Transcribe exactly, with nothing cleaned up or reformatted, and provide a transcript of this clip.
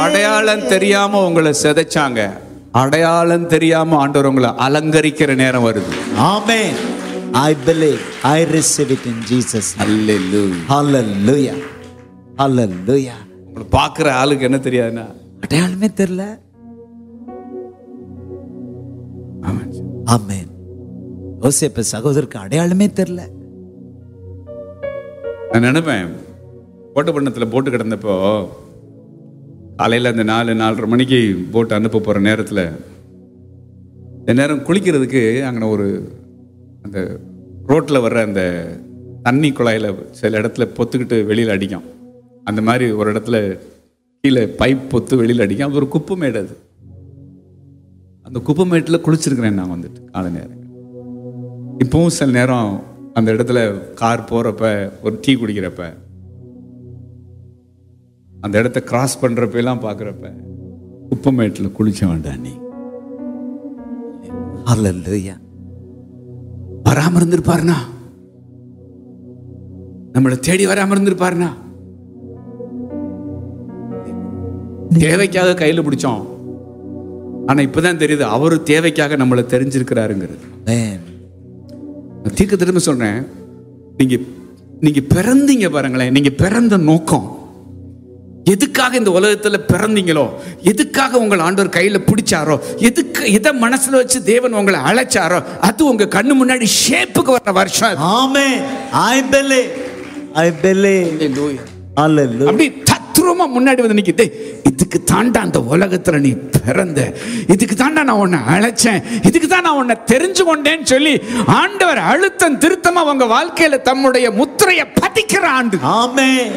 அடையாளம் தெரியாம உங்களை சிதைச்சாங்க, அடையாளம் தெரியாம ஆண்டவர் உங்களை அலங்கரிக்கிற நேரம் வருது. Amen. I believe. I receive it in Jesus name. Hallelujah. Hallelujah. Hallelujah. உங்களை பார்க்குற ஆளுக்கு என்ன தெரியாதுன்னா அடையாளமே தெரியல. ஆமென். ஆமென். யோசேப்பு சகோதரருக்கு அடையாளமே தெரியல. நான் நினைப்பேன், கோட்டப்பட்டினத்தில் போட்டு கிடந்தப்போ காலையில் அந்த நாலு நாலரை மணிக்கு போட்டு அனுப்ப போகிற நேரத்தில் இந்த நேரம் குளிக்கிறதுக்கு அங்கே ஒரு அந்த ரோட்டில் வர்ற அந்த தண்ணி குழாயில் சில இடத்துல பொத்துக்கிட்டு வெளியில் அடிக்கும். அந்த மாதிரி ஒரு இடத்துல கீழே பைப் பொத்து வெளியில் அடிக்கும். அது ஒரு குப்பை மேடு. அது அந்த குப்பை மேட்டில் குளிச்சிருக்கிறேன் நான் வந்துட்டு காலை நேரம். இப்போவும் சில நேரம் அந்த இடத்துல கார் போகிறப்ப ஒரு டீ குடிக்கிறப்ப அந்த இடத்த கிராஸ் பண்ணுறப்ப எல்லாம் பார்க்குறப்ப குப்பை மேட்டில் குளிச்ச வேண்டாம் நீ. ஹல்லேலூயா. வராம இருந்திருப்பாருனா, நம்மளை தேடி வராம இருந்திருப்பாருனா, தேவைக்காக கையில பிடிச்சோம். ஆனா இப்பதான் தெரியுது அவரு தேவைக்காக நம்மளை தெரிஞ்சிருக்கிறாருங்கிறது. தீர்க்க திரும்ப சொல்றேன், நீங்க நீங்க பிறந்தீங்க பாருங்களேன், நீங்க பிறந்த நோக்கம் எதுக்காக இந்த உலகத்துல பிறந்தீங்களோ, எதுக்காக உங்களை ஆண்டவர் கையில பிடிச்சாரோ, எதுக்கு எதை மனசுல வச்சு தேவன் உங்களை அழைச்சாரோ, அது உங்க கண்ணு முன்னாடி ஷேப்புக்கு வர வருஷம். ஆமென். I believe. I believe. Hallelujah. அப்படி தத்ரூபமா முன்னாடி வந்து நிக்குது. இதுக்கு தாண்டா அந்த உலகத்துல நீ பிறந்த, இதுக்கு தாண்டா நான் உன்னை அழைச்சேன், இதுக்கு தான் நான் உன்னை தெரிஞ்சு கொண்டேன்னு சொல்லி ஆண்டவர் அழுத்தம் திருத்தமா உங்க வாழ்க்கையில தம்முடைய முத்திரையை பதிக்கிற ஆண்டு. ஆமென்.